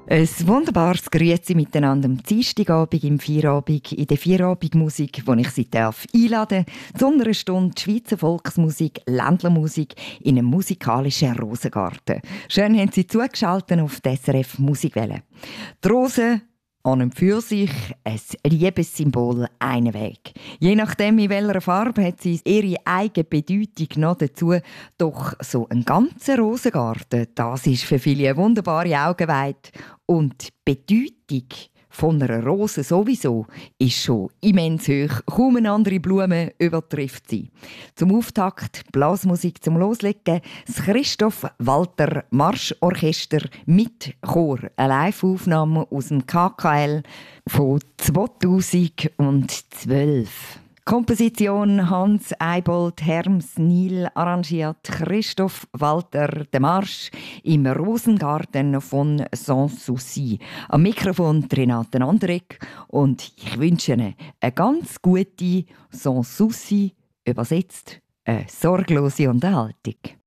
Ein wunderbares Grüezi miteinander am Dienstagabend im Feierabend, in der Feierabendmusik, wo ich Sie einladen darf, zu einer Stunde Schweizer Volksmusik, Ländlermusik in einem musikalischen Rosengarten. Schön haben Sie zugeschaltet auf die SRF Musikwelle. Die Rosen an und für sich ein Liebessymbol, einen Weg. Je nachdem, in welcher Farbe, hat sie ihre eigene Bedeutung noch dazu. Doch so ein ganzer Rosengarten, das ist für viele eine wunderbare Augenweide. Und die Bedeutung von einer Rose sowieso ist schon immens hoch. Kaum eine andere Blume übertrifft sie. Zum Auftakt Blasmusik zum Loslegen. Das Christoph Walter Marschorchester mit Chor. Eine Live-Aufnahme aus dem KKL von 2012. Komposition Hans Eibold Herms Nil arrangiert Christoph Walter der Marsch im Rosengarten von Sanssouci. Am Mikrofon Renate Andrek und ich wünsche Ihnen eine ganz gute Sanssouci, übersetzt eine sorglose Unterhaltung.